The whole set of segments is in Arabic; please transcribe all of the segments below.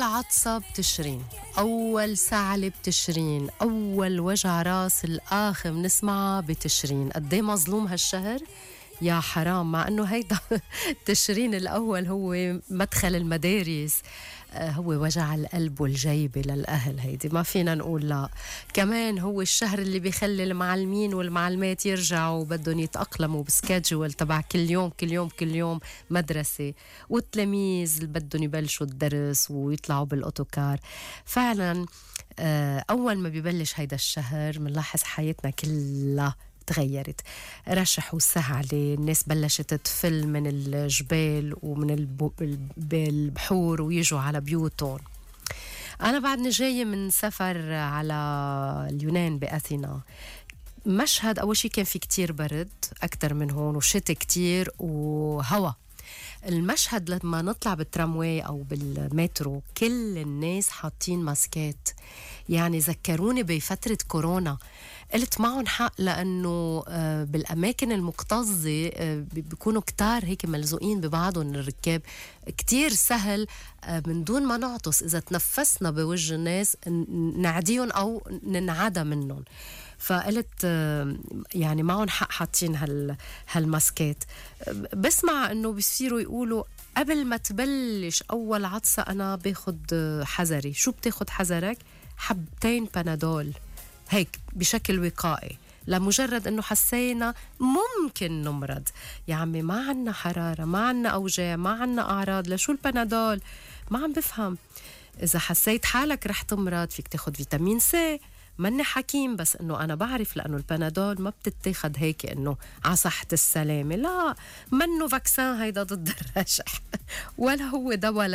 عطسة بتشرين، أول سعلة بتشرين، أول وجع راس الآخم نسمعها بتشرين. قديه مظلوم هالشهر يا حرام، مع أنه هيدا تشرين الأول هو مدخل المدارس، هو وجع القلب والجيبة للأهل، هيدي ما فينا نقول لا. كمان هو الشهر اللي بيخلي المعلمين والمعلمات يرجعوا بدهم يتأقلموا بسكادجول تبع كل يوم كل يوم كل يوم مدرسة، والتلاميذ اللي بدهم يبلشوا الدرس ويطلعوا بالأوتوكار. فعلا أول ما بيبلش هيدا الشهر منلاحظ حياتنا كلها تغيرت. رشح وسهلة، الناس بلشت تفل من الجبال ومن البحور ويجوا على بيوتهم. أنا بعدني جاية من سفر على اليونان بأثينا. مشهد أول شي كان في كتير برد أكتر من هون، وشتي كتير وهوا. المشهد لما نطلع بالترامواي أو بالمترو كل الناس حاطين ماسكات، يعني ذكروني بفترة كورونا. قلت معهم حق، لأنه بالأماكن المكتظة بيكونوا كتار هيك ملزوقين ببعضهم الركاب، كتير سهل من دون ما نعطس إذا تنفسنا بوجه الناس نعديهم أو ننعدى منهم. فقلت يعني معهم حق حاطين هالماسكات. بسمع انه بيصيروا يقولوا قبل ما تبلش اول عطسة انا باخد حذري. شو بتاخد حذرك؟ حبتين بنادول هيك بشكل وقائي، لمجرد انه حسينا ممكن نمرض. يا عمي ما عنا حرارة، ما عنا اوجاع، ما عنا اعراض، لشو البنادول؟ ما عم بفهم. اذا حسيت حالك رح تمرض فيك تاخد فيتامين سي. مني حكيم، بس انه انا بعرف لانه البنادول ما بتتاخد هيك انه عصحة السلامة، لا، منه فاكسان هيدا ضد الرشح ولا هو دواء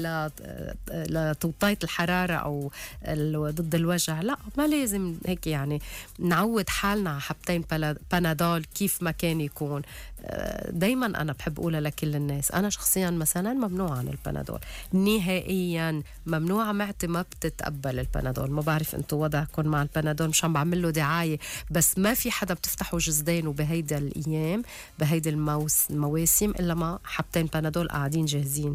لتوطية الحرارة او ضد الوجع، لا، ما لازم هيك. يعني نعود حالنا على حبتين بنادول كيف ما كان يكون. دايما انا بحب اقولها لكل الناس، انا شخصيا مثلا ممنوع عن البنادول نهائيا، ممنوعة، معدتي ما بتتقبل البنادول. ما بعرف انتو وضعكم مع البنادول، مش عم بعمل له دعاية، بس ما في حدا بتفتحوا جزدينه بهيدا الأيام بهيدا المواسم إلا ما حبتين بنادول قاعدين جاهزين.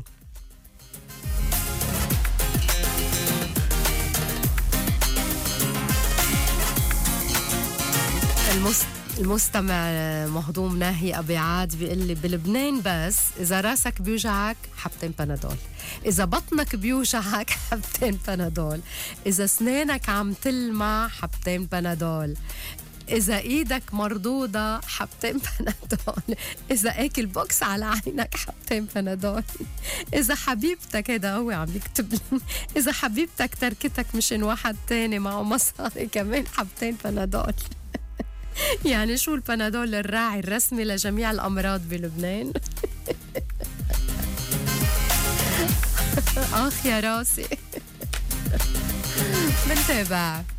المستمع مهضوم ناهي أبي عاد بيقول لي بلبنان بس إذا راسك بيوجعك حبتين بنادول، إذا بطنك بيوجعك حبتين بنادول، إذا سنانك عم تلمع حبتين بنادول، إذا إيدك مردودة حبتين بنادول، إذا أكل بوكس على عينك حبتين بنادول، إذا حبيبتك، هيدا هو عم يكتب لي، إذا حبيبتك تركتك مشان واحد تاني معه مصاري كمان حبتين بنادول. يعني شو البنادول الراعي الرسمي لجميع الأمراض بلبنان؟ آخ يا راسي. بنتابع.